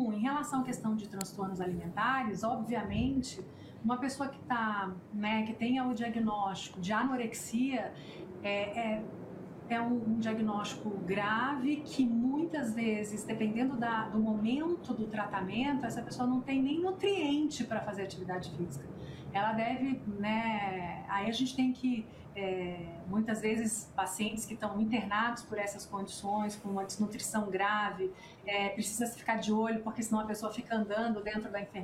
em relação à questão de transtornos alimentares, obviamente, uma pessoa que que tenha o diagnóstico de anorexia é um diagnóstico grave que muitas vezes, dependendo do momento do tratamento, essa pessoa não tem nem nutriente para fazer atividade física. Ela deve, aí a gente tem que, muitas vezes, pacientes que estão internados por essas condições, com uma desnutrição grave, precisa ficar de olho, porque senão a pessoa fica andando dentro da enfermagem